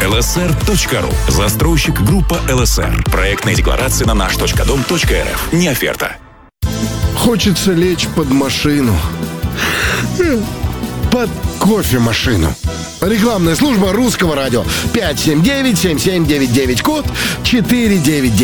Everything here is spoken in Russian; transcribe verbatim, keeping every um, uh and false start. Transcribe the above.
эл эс эр точка ру. Застройщик группа эл эс эр. Проектная декларация на наш точка дом точка эр эф. Не оферта. Хочется лечь под машину. Под кофемашину. Рекламная служба Русского радио. пять семь девять семь семь девять девять, код четыре девять девять.